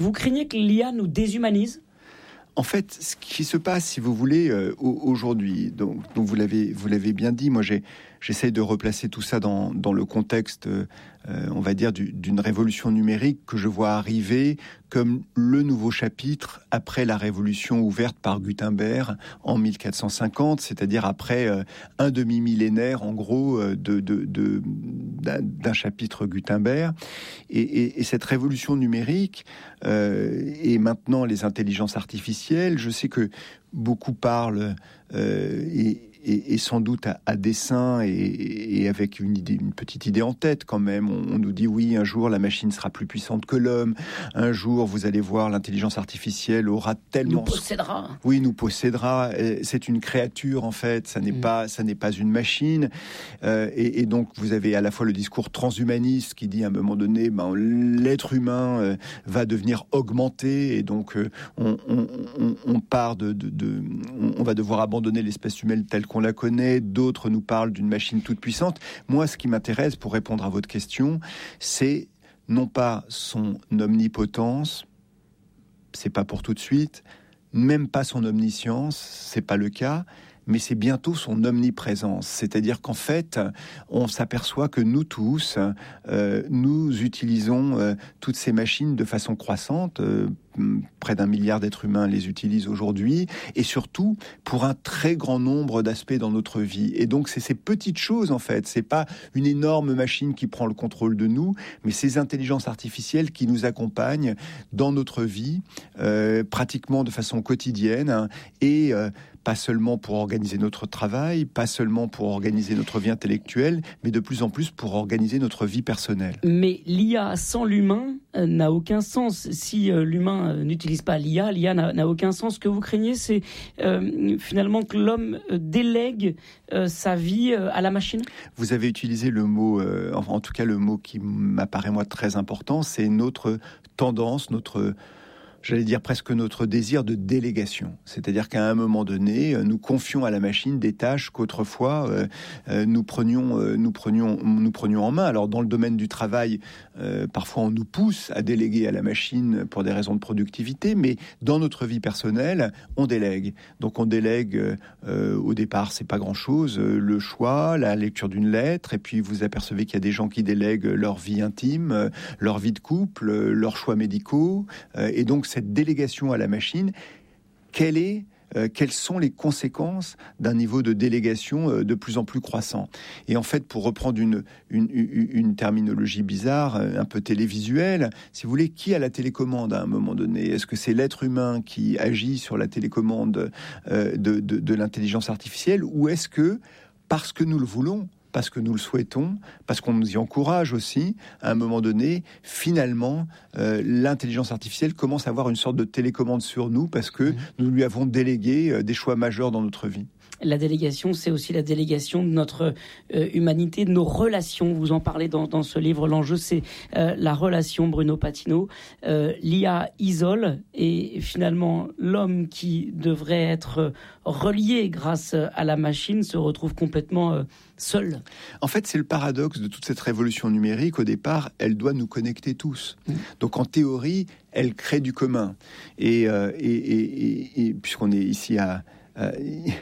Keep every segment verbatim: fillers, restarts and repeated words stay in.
Vous craignez que l'I A nous déshumanise ? En fait, ce qui se passe, si vous voulez, euh, aujourd'hui, donc, donc vous l'avez, vous l'avez bien dit, moi j'ai, j'essaie de replacer tout ça dans, dans le contexte, euh, on va dire, du, d'une révolution numérique que je vois arriver comme le nouveau chapitre après la révolution ouverte par Gutenberg en mille quatre cent cinquante, c'est-à-dire après euh, un demi-millénaire, en gros, euh, de, de, de, d'un, d'un chapitre Gutenberg. Et, et, et cette révolution numérique, euh, et maintenant les intelligences artificielles, je sais que beaucoup parlent euh, et Et, et sans doute à, à dessein et, et avec une idée, une petite idée en tête quand même. On, on nous dit oui, un jour la machine sera plus puissante que l'homme. Un jour, vous allez voir, l'intelligence artificielle aura tellement... Nous possédera. Oui, nous possédera. C'est une créature en fait. Ça n'est mmh. pas, ça n'est pas une machine. Euh, et, et donc, vous avez à la fois le discours transhumaniste qui dit à un moment donné, ben, l'être humain euh, va devenir augmenté et donc euh, on, on, on, on part de, de, de, on va devoir abandonner l'espèce humaine telle qu'on la connaît, d'autres nous parlent d'une machine toute puissante. Moi, ce qui m'intéresse, pour répondre à votre question, c'est non pas son omnipotence, c'est pas pour tout de suite, même pas son omniscience, c'est pas le cas, mais c'est bientôt son omniprésence. C'est-à-dire qu'en fait, on s'aperçoit que nous tous, euh, nous utilisons euh, toutes ces machines de façon croissante. Euh, près d'un milliard d'êtres humains les utilisent aujourd'hui, et surtout pour un très grand nombre d'aspects dans notre vie. Et donc, c'est ces petites choses, en fait. C'est pas une énorme machine qui prend le contrôle de nous, mais ces intelligences artificielles qui nous accompagnent dans notre vie, euh, pratiquement de façon quotidienne, hein, et euh, pas seulement pour organiser notre travail, pas seulement pour organiser notre vie intellectuelle, mais de plus en plus pour organiser notre vie personnelle. Mais l'I A sans l'humain euh, n'a aucun sens. Si euh, l'humain euh, n'utilise pas l'I A, l'I A n'a, n'a aucun sens. Ce que vous craignez, c'est euh, finalement que l'homme euh, délègue euh, sa vie euh, à la machine ? Vous avez utilisé le mot, euh, en, en tout cas le mot qui m'apparaît moi très important, c'est notre tendance, notre... j'allais dire presque notre désir de délégation. C'est-à-dire qu'à un moment donné, nous confions à la machine des tâches qu'autrefois euh, euh, nous prenions, euh, nous prenions, nous prenions en main. Alors dans le domaine du travail, euh, parfois on nous pousse à déléguer à la machine pour des raisons de productivité, mais dans notre vie personnelle, on délègue. Donc on délègue euh, au départ, c'est pas grand-chose, euh, le choix, la lecture d'une lettre, et puis vous apercevez qu'il y a des gens qui délèguent leur vie intime, euh, leur vie de couple, euh, leurs choix médicaux, euh, et donc cette délégation à la machine, quelle est, euh, quelles sont les conséquences d'un niveau de délégation euh, de plus en plus croissant ? Et en fait, pour reprendre une, une, une terminologie bizarre, un peu télévisuelle, si vous voulez, qui a la télécommande à un moment donné ? Est-ce que c'est l'être humain qui agit sur la télécommande euh, de, de, de l'intelligence artificielle, ou est-ce que, parce que nous le voulons, parce que nous le souhaitons, parce qu'on nous y encourage aussi, à un moment donné, finalement, euh, l'intelligence artificielle commence à avoir une sorte de télécommande sur nous parce que mmh. nous lui avons délégué euh, des choix majeurs dans notre vie. La délégation, c'est aussi la délégation de notre euh, humanité, de nos relations. Vous en parlez dans, dans ce livre. L'enjeu, c'est euh, la relation, Bruno Patino. Euh, L'I A isole et finalement, l'homme qui devrait être relié grâce à la machine se retrouve complètement euh, seul. En fait, c'est le paradoxe de toute cette révolution numérique. Au départ, elle doit nous connecter tous. Mmh. Donc, en théorie, elle crée du commun. Et, euh, et, et, et, et puisqu'on est ici à... à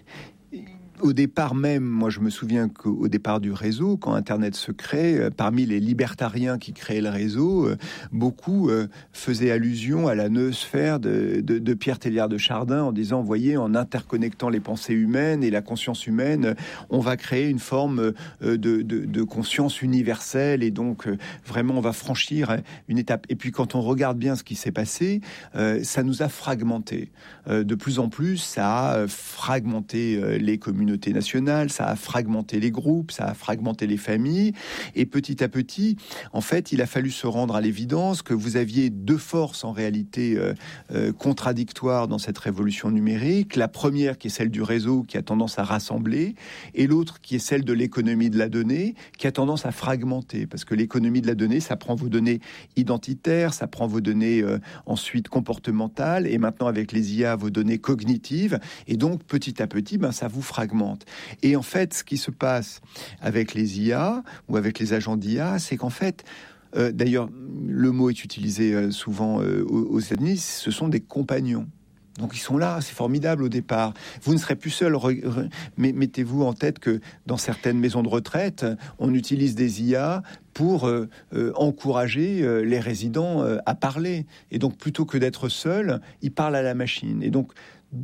au départ même, moi je me souviens qu'au départ du réseau, quand Internet se crée, euh, parmi les libertariens qui créaient le réseau, euh, beaucoup euh, faisaient allusion à la noosphère de, de, de Pierre Teilhard de Chardin en disant, voyez, en interconnectant les pensées humaines et la conscience humaine, on va créer une forme euh, de, de, de conscience universelle et donc euh, vraiment on va franchir une étape. Et puis quand on regarde bien ce qui s'est passé, euh, ça nous a fragmenté. Euh, de plus en plus, ça a fragmenté euh, les communautés nationales, ça a fragmenté les groupes, ça a fragmenté les familles, et petit à petit, en fait, il a fallu se rendre à l'évidence que vous aviez deux forces en réalité euh, euh, contradictoires dans cette révolution numérique. La première qui est celle du réseau, qui a tendance à rassembler, et l'autre qui est celle de l'économie de la donnée, qui a tendance à fragmenter, parce que l'économie de la donnée, ça prend vos données identitaires, ça prend vos données euh, ensuite comportementales, et maintenant avec les I A, vos données cognitives, et donc petit à petit, ben, ça vous fragmente. Et en fait, ce qui se passe avec les I A ou avec les agents d'I A, c'est qu'en fait, Euh, d'ailleurs, le mot est utilisé euh, souvent euh, aux, aux États-Unis. Ce sont des compagnons. Donc ils sont là, c'est formidable au départ. Vous ne serez plus seul. Re, re, mais mettez-vous en tête que dans certaines maisons de retraite, on utilise des I A pour euh, euh, encourager euh, les résidents euh, à parler. Et donc plutôt que d'être seul, ils parlent à la machine. Et donc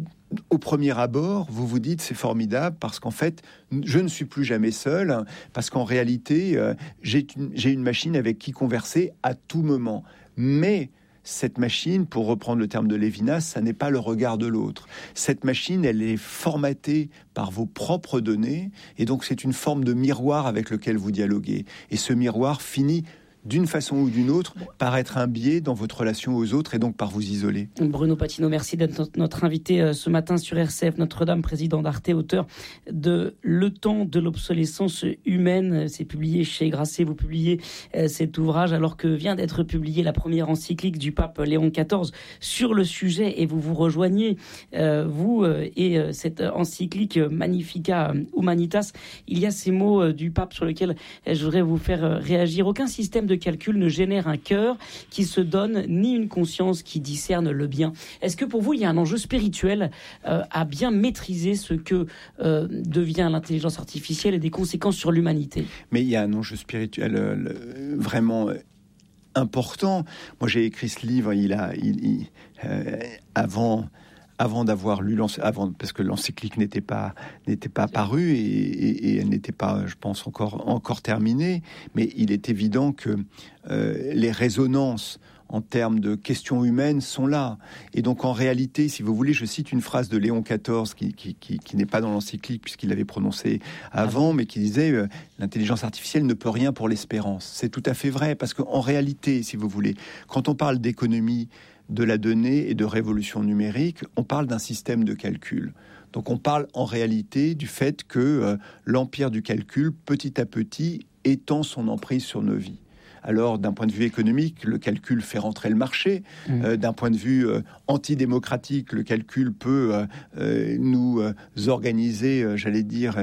au premier abord, vous vous dites c'est formidable parce qu'en fait, je ne suis plus jamais seul, parce qu'en réalité, euh, j'ai une, j'ai une machine avec qui converser à tout moment. Mais cette machine, pour reprendre le terme de Lévinas, ça n'est pas le regard de l'autre. Cette machine, elle est formatée par vos propres données, et donc c'est une forme de miroir avec lequel vous dialoguez. Et ce miroir finit d'une façon ou d'une autre, par être un biais dans votre relation aux autres et donc par vous isoler. Bruno Patino, merci d'être notre invité ce matin sur R C F Notre-Dame, président d'Arte, auteur de Le temps de l'obsolescence humaine. C'est publié chez Grasset, vous publiez cet ouvrage alors que vient d'être publiée la première encyclique du pape Léon quatorze sur le sujet, et vous vous rejoignez, vous et cette encyclique Magnificat Humanitas. Il y a ces mots du pape sur lesquels je voudrais vous faire réagir. Aucun système de de calcul ne génère un cœur qui se donne, ni une conscience qui discerne le bien. Est-ce que pour vous, il y a un enjeu spirituel euh, à bien maîtriser ce que euh, devient l'intelligence artificielle et des conséquences sur l'humanité? Mais il y a un enjeu spirituel euh, le, vraiment euh, important. Moi, j'ai écrit ce livre, il a, il, il, euh, avant... avant d'avoir lu avant parce que l'encyclique n'était pas n'était pas parue et, et, et elle n'était pas, je pense, encore encore terminée, mais il est évident que euh, les résonances en termes de questions humaines sont là. Et donc en réalité, si vous voulez, je cite une phrase de Léon quatorze qui, qui, qui, qui n'est pas dans l'encyclique puisqu'il l'avait prononcée avant, mais qui disait euh, l'intelligence artificielle ne peut rien pour l'espérance. C'est tout à fait vrai, parce qu'en réalité, si vous voulez, quand on parle d'économie de la donnée et de révolution numérique, on parle d'un système de calcul. Donc on parle en réalité du fait que euh, l'empire du calcul, petit à petit, étend son emprise sur nos vies. Alors, d'un point de vue économique, le calcul fait rentrer le marché. Mmh. Euh, d'un point de vue euh, antidémocratique, le calcul peut euh, euh, nous euh, organiser, euh, j'allais dire,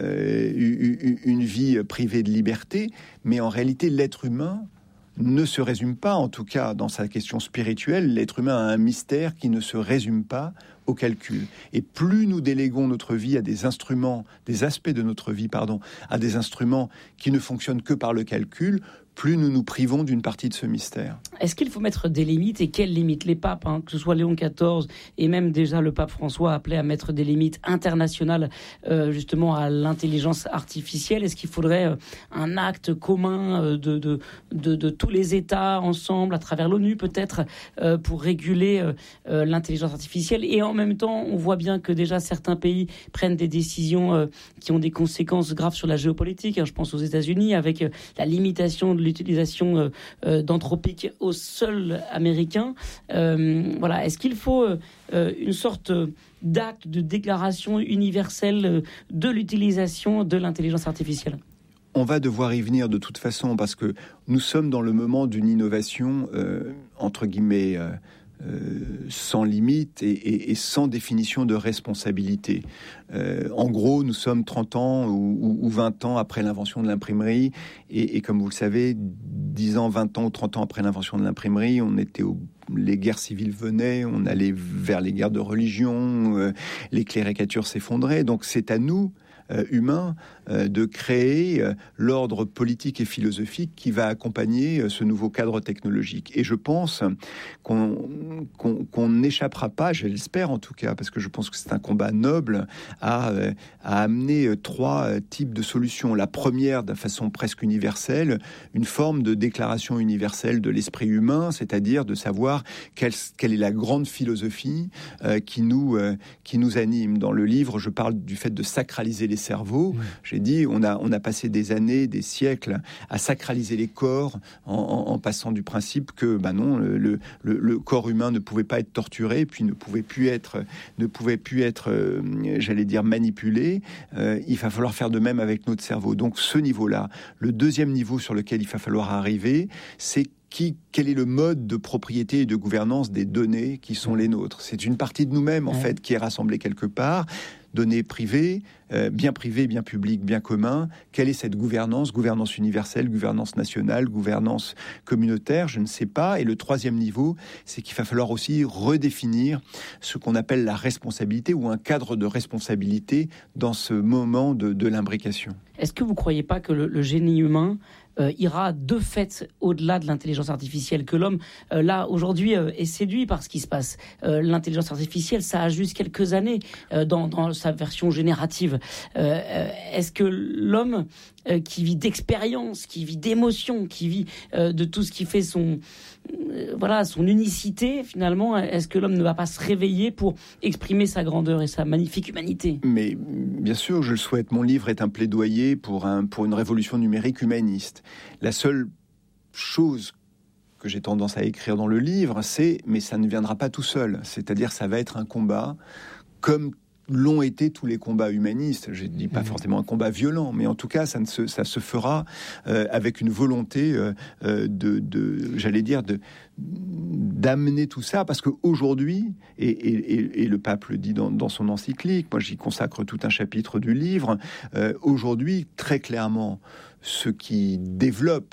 euh, une vie privée de liberté. Mais en réalité, l'être humain ne se résume pas, en tout cas dans sa question spirituelle, l'être humain a un mystère qui ne se résume pas au calcul. Et plus nous déléguons notre vie à des instruments, des aspects de notre vie, pardon, à des instruments qui ne fonctionnent que par le calcul, plus nous nous privons d'une partie de ce mystère. Est-ce qu'il faut mettre des limites, et quelles limites? Les papes, hein, que ce soit Léon quatorze et même déjà le pape François, appelaient à mettre des limites internationales euh, justement à l'intelligence artificielle. Est-ce qu'il faudrait euh, un acte commun euh, de, de, de, de tous les États ensemble, à travers l'ONU peut-être, euh, pour réguler euh, euh, l'intelligence artificielle? Et en même temps, on voit bien que déjà certains pays prennent des décisions euh, qui ont des conséquences graves sur la géopolitique. Hein, je pense aux États-Unis, avec euh, la limitation de l'utilisation euh, euh, d'anthropique au sol américain. Euh, voilà. Est-ce qu'il faut euh, une sorte d'acte de déclaration universelle de l'utilisation de l'intelligence artificielle? On va devoir y venir de toute façon, parce que nous sommes dans le moment d'une innovation, euh, entre guillemets, euh, Euh, sans limite et, et, et sans définition de responsabilité. Euh, en gros, nous sommes trente ans ou, ou vingt ans après l'invention de l'imprimerie, et, et comme vous le savez, dix ans, vingt ans ou trente ans après l'invention de l'imprimerie, on était au les guerres civiles venaient, on allait vers les guerres de religion, euh, les cléricatures s'effondraient. Donc c'est à nous, euh, humains, euh, de créer euh, l'ordre politique et philosophique qui va accompagner euh, ce nouveau cadre technologique. Et je pense qu'on qu'on, qu'on n'échappera pas, je l'espère en tout cas, parce que je pense que c'est un combat noble, à, euh, à amener euh, trois euh, types de solutions. La première, de façon presque universelle, une forme de déclaration universelle de l'esprit humain, c'est-à-dire de savoir Quelle, quelle est la grande philosophie euh, qui, nous, euh, qui nous anime. Dans le livre, je parle du fait de sacraliser les cerveaux. Mmh. J'ai dit, on a, on a passé des années, des siècles à sacraliser les corps en, en, en passant du principe que bah non, le, le, le corps humain ne pouvait pas être torturé, puis ne pouvait plus être, ne pouvait plus être euh, j'allais dire, manipulé. Euh, il va falloir faire de même avec notre cerveau. Donc ce niveau-là. Le deuxième niveau sur lequel il va falloir arriver, c'est qui, quel est le mode de propriété et de gouvernance des données qui sont les nôtres. C'est une partie de nous-mêmes, en ouais. fait, qui est rassemblée quelque part. Données privées, euh, bien privées, bien publiques, bien communs. Quelle est cette gouvernance ? Gouvernance universelle, gouvernance nationale, gouvernance communautaire, je ne sais pas. Et le troisième niveau, c'est qu'il va falloir aussi redéfinir ce qu'on appelle la responsabilité ou un cadre de responsabilité dans ce moment de, de l'imbrication. Est-ce que vous ne croyez pas que le, le génie humain Euh, ira de fait au-delà de l'intelligence artificielle, que l'homme, euh, là, aujourd'hui, euh, est séduit par ce qui se passe. Euh, l'intelligence artificielle, ça a juste quelques années euh, dans, dans sa version générative. Euh, euh, est-ce que l'homme euh, qui vit d'expérience, qui vit d'émotion, qui vit euh, de tout ce qui fait son, euh, voilà, son unicité, finalement, est-ce que l'homme ne va pas se réveiller pour exprimer sa grandeur et sa magnifique humanité ? Mais bien sûr, je le souhaite. Mon livre est un plaidoyer pour, un, pour une révolution numérique humaniste. La seule chose que j'ai tendance à écrire dans le livre, c'est, mais ça ne viendra pas tout seul. C'est-à-dire, ça va être un combat comme l'ont été tous les combats humanistes. Je ne dis pas forcément un combat violent, mais en tout cas, ça, ne se, ça se fera euh, avec une volonté euh, de, de, j'allais dire, de, d'amener tout ça, parce qu'aujourd'hui, et, et, et le pape le dit dans, dans son encyclique, moi j'y consacre tout un chapitre du livre, euh, aujourd'hui, très clairement, ceux qui développent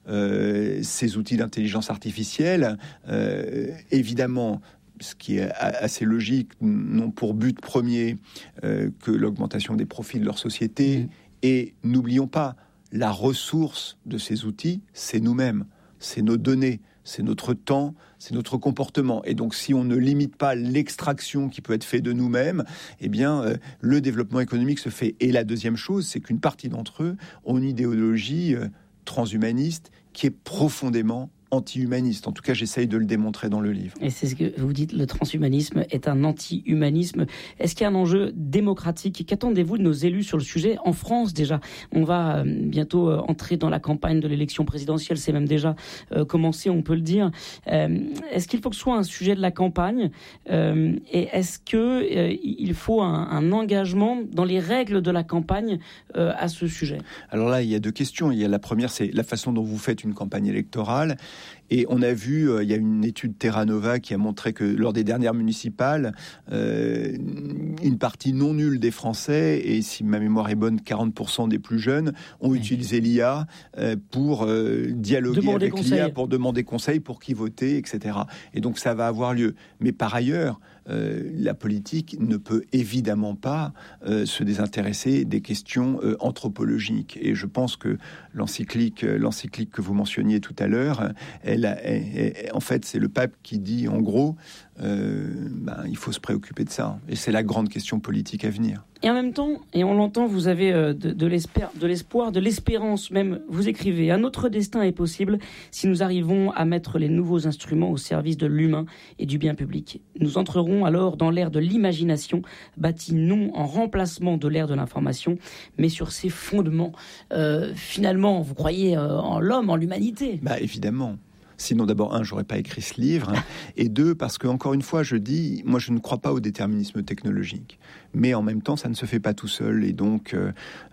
euh, ces outils d'intelligence artificielle, euh, évidemment, ce qui est assez logique, n'ont pour but premier euh, que l'augmentation des profits de leur société. Mmh. Et n'oublions pas, la ressource de ces outils, c'est nous-mêmes, c'est nos données, c'est notre temps, c'est notre comportement. Et donc, si on ne limite pas l'extraction qui peut être faite de nous-mêmes, eh bien, euh, le développement économique se fait. Et la deuxième chose, c'est qu'une partie d'entre eux ont une idéologie euh, transhumaniste qui est profondément anti-humaniste. En tout cas, j'essaye de le démontrer dans le livre. Et c'est ce que vous dites, le transhumanisme est un anti-humanisme. Est-ce qu'il y a un enjeu démocratique ? Qu'attendez-vous de nos élus sur le sujet ? En France, déjà, on va bientôt entrer dans la campagne de l'élection présidentielle. C'est même déjà euh, commencé, on peut le dire. Euh, est-ce qu'il faut que ce soit un sujet de la campagne ? euh, Et est-ce qu'il euh, faut un, un engagement dans les règles de la campagne euh, à ce sujet ? Alors là, il y a deux questions. Il y a la première, c'est la façon dont vous faites une campagne électorale. Et on a vu, euh, il y a une étude Terra Nova qui a montré que lors des dernières municipales, euh, une partie non nulle des Français, et si ma mémoire est bonne, quarante pour cent des plus jeunes, ont oui. utilisé l'I A euh, pour euh, dialoguer demander avec l'I A, pour demander conseil, pour qui voter, et cetera. Et donc ça va avoir lieu. Mais par ailleurs, euh, la politique ne peut évidemment pas euh, se désintéresser des questions euh, anthropologiques. Et je pense que l'encyclique, l'encyclique que vous mentionniez tout à l'heure, elle, elle, elle, en fait, c'est le pape qui dit, en gros, euh, ben, il faut se préoccuper de ça. Et c'est la grande question politique à venir. Et en même temps, et on l'entend, vous avez de, de, l'espoir, de l'espoir, de l'espérance même. Vous écrivez « Un autre destin est possible si nous arrivons à mettre les nouveaux instruments au service de l'humain et du bien public. Nous entrerons alors dans l'ère de l'imagination, bâtie non en remplacement de l'ère de l'information, mais sur ses fondements. Euh, finalement, vous croyez euh, en l'homme, en l'humanité ? Bah évidemment. Sinon, d'abord, un, j'aurais pas écrit ce livre, hein, et deux, parce que encore une fois, je dis, moi, je ne crois pas au déterminisme technologique, mais en même temps, ça ne se fait pas tout seul, et donc, euh,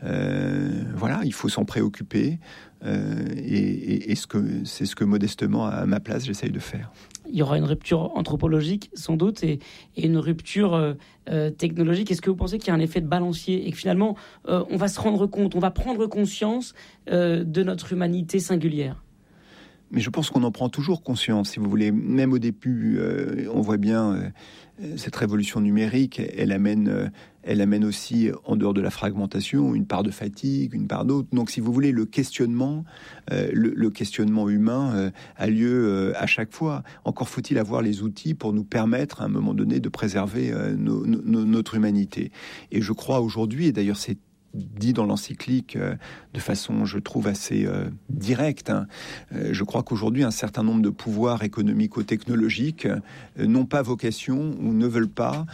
euh, voilà, il faut s'en préoccuper, euh, et, et, et ce que c'est ce que modestement, à ma place, j'essaye de faire. Il y aura une rupture anthropologique, sans doute, et, et une rupture euh, euh, technologique. Est-ce que vous pensez qu'il y a un effet de balancier et que finalement, euh, on va se rendre compte, on va prendre conscience euh, de notre humanité singulière ? Mais je pense qu'on en prend toujours conscience, si vous voulez. Même au début, euh, on voit bien euh, cette révolution numérique, elle amène, euh, elle amène aussi, en dehors de la fragmentation, une part de fatigue, une part d'autre. Donc, si vous voulez, le questionnement, euh, le, le questionnement humain euh, a lieu euh, à chaque fois. Encore faut-il avoir les outils pour nous permettre, à un moment donné, de préserver euh, nos, nos, notre humanité. Et je crois aujourd'hui, et d'ailleurs c'est dit dans l'encyclique euh, de façon, je trouve, assez euh, directe. Hein. Euh, je crois qu'aujourd'hui, un certain nombre de pouvoirs économico-technologiques euh, n'ont pas vocation ou ne veulent pas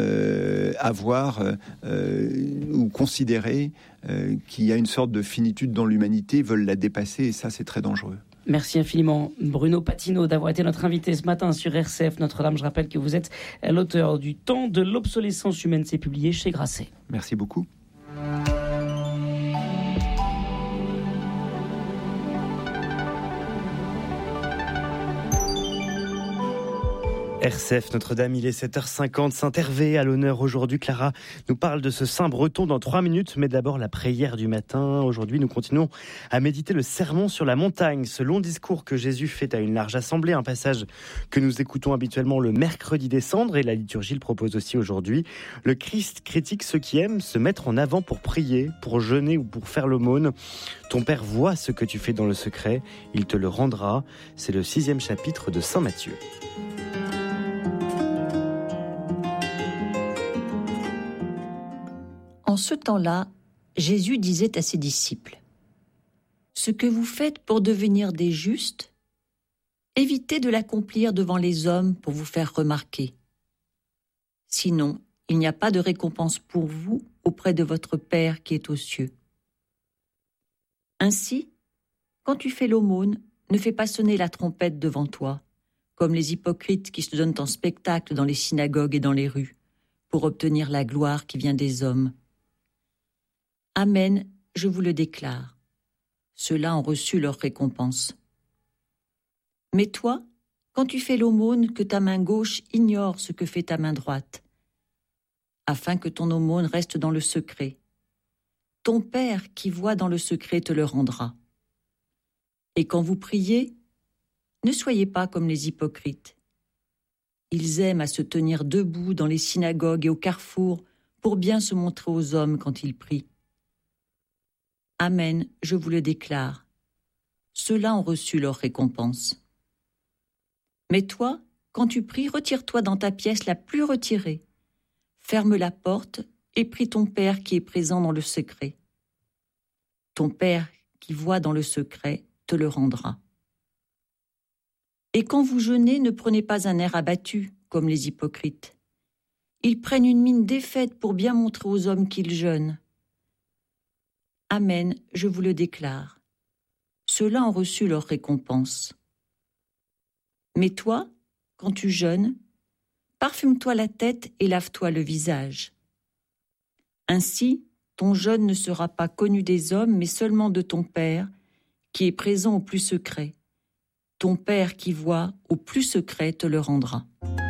euh, avoir euh, ou considérer euh, qu'il y a une sorte de finitude dans l'humanité, veulent la dépasser, et ça, c'est très dangereux. Merci infiniment, Bruno Patino, d'avoir été notre invité ce matin sur R C F Notre-Dame. Je rappelle que vous êtes l'auteur du Temps de l'obsolescence humaine. C'est publié chez Grasset. Merci beaucoup. R C F Notre-Dame, il est sept heures cinquante. Saint-Hervé à l'honneur aujourd'hui. Clara nous parle de ce saint breton dans trois minutes, mais d'abord la prière du matin. Aujourd'hui, nous continuons à méditer le sermon sur la montagne, ce long discours que Jésus fait à une large assemblée, un passage que nous écoutons habituellement le mercredi des Cendres, et la liturgie le propose aussi aujourd'hui. Le Christ critique ceux qui aiment se mettre en avant pour prier, pour jeûner ou pour faire l'aumône. Ton Père voit ce que tu fais dans le secret, il te le rendra. C'est le sixième chapitre de Saint Matthieu. En ce temps-là, Jésus disait à ses disciples : « Ce que vous faites pour devenir des justes, évitez de l'accomplir devant les hommes pour vous faire remarquer. Sinon, il n'y a pas de récompense pour vous auprès de votre Père qui est aux cieux. Ainsi, quand tu fais l'aumône, ne fais pas sonner la trompette devant toi, comme les hypocrites qui se donnent en spectacle dans les synagogues et dans les rues, pour obtenir la gloire qui vient des hommes. Amen, je vous le déclare. Ceux-là ont reçu leur récompense. Mais toi, quand tu fais l'aumône, que ta main gauche ignore ce que fait ta main droite, afin que ton aumône reste dans le secret. Ton Père qui voit dans le secret te le rendra. Et quand vous priez, ne soyez pas comme les hypocrites. Ils aiment à se tenir debout dans les synagogues et au carrefour pour bien se montrer aux hommes quand ils prient. Amen, je vous le déclare. Ceux-là ont reçu leur récompense. Mais toi, quand tu pries, retire-toi dans ta pièce la plus retirée. Ferme la porte et prie ton Père qui est présent dans le secret. Ton Père qui voit dans le secret te le rendra. Et quand vous jeûnez, ne prenez pas un air abattu, comme les hypocrites. Ils prennent une mine défaite pour bien montrer aux hommes qu'ils jeûnent. Amen, je vous le déclare. Ceux-là ont reçu leur récompense. Mais toi, quand tu jeûnes, parfume-toi la tête et lave-toi le visage. Ainsi, ton jeûne ne sera pas connu des hommes, mais seulement de ton Père, qui est présent au plus secret. Ton Père qui voit au plus secret te le rendra.